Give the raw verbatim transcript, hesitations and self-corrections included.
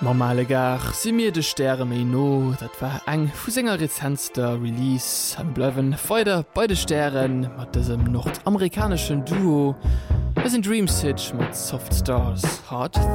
Normale gar si mir de Sterre méi no, dat war eng vu senger Rezenzter Release am Blöwen feuder beide Sterren mat desem nordamerikanischen Duo es in Dream Sitch mat Soft Stars hart